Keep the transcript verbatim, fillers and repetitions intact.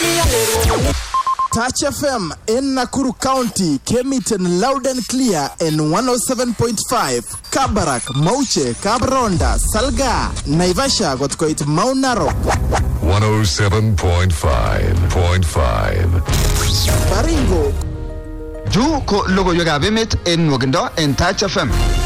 Touch F M in Nakuru County came it in loud and clear in one oh seven point five. Kabarak, Mauche, Kabronda, Salga, Naivasha got quite Mount Narok. one oh seven point five point five. Baringo. Ju ko logo yoga bimit in Wogendo in Touch F M.